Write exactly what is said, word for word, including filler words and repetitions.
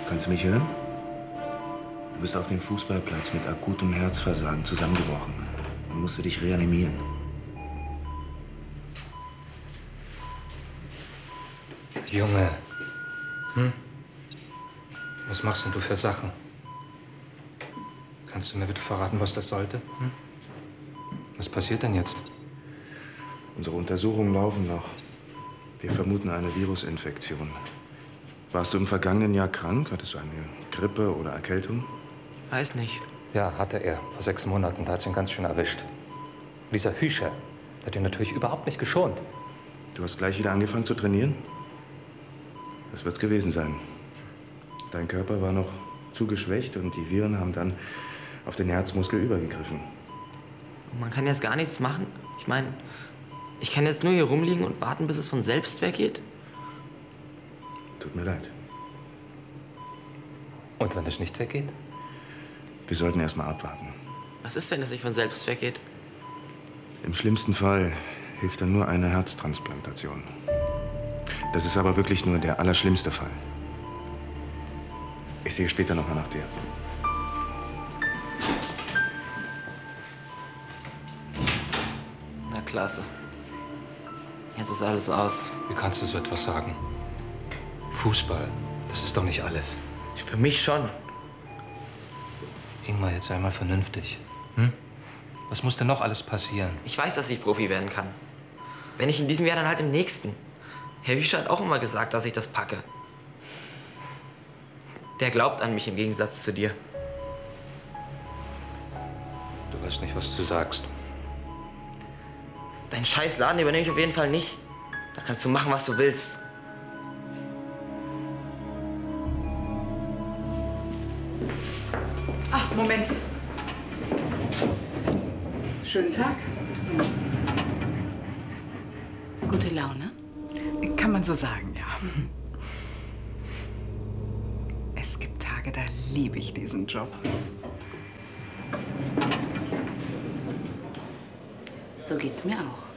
Kannst du mich hören? Du bist auf dem Fußballplatz mit akutem Herzversagen zusammengebrochen. Man musste dich reanimieren. Junge, hm? Was machst denn du für Sachen? Kannst du mir bitte verraten, was das sollte? Hm? Was passiert denn jetzt? Unsere Untersuchungen laufen noch. Wir vermuten eine Virusinfektion. Warst du im vergangenen Jahr krank? Hattest du eine Grippe oder Erkältung? Weiß nicht. Ja, hatte er. Vor sechs Monaten. Da hat es ihn ganz schön erwischt. Dieser Hüscher hat ihn natürlich überhaupt nicht geschont. Du hast gleich wieder angefangen zu trainieren? Das wird's gewesen sein. Dein Körper war noch zu geschwächt und die Viren haben dann auf den Herzmuskel übergegriffen. Man kann jetzt gar nichts machen. Ich meine, ich kann jetzt nur hier rumliegen und warten, bis es von selbst weggeht. Tut mir leid. Und wenn es nicht weggeht? Wir sollten erst mal abwarten. Was ist, wenn es nicht von selbst weggeht? Im schlimmsten Fall hilft dann nur eine Herztransplantation. Das ist aber wirklich nur der allerschlimmste Fall. Ich sehe später noch mal nach dir. Na klasse. Jetzt ist alles aus. Wie kannst du so etwas sagen? Fußball, das ist doch nicht alles. Ja, für mich schon. Ingmar, jetzt sei mal vernünftig. Hm? Was muss denn noch alles passieren? Ich weiß, dass ich Profi werden kann. Wenn nicht in diesem Jahr, dann halt im nächsten. Herr Hüscher hat auch immer gesagt, dass ich das packe. Der glaubt an mich im Gegensatz zu dir. Du weißt nicht, was du sagst. Deinen scheiß Laden übernehme ich auf jeden Fall nicht. Da kannst du machen, was du willst. Ach, Moment. Schönen Tag. Gute Laune? Kann man so sagen, ja. Es gibt Tage, da liebe ich diesen Job. So geht's mir auch.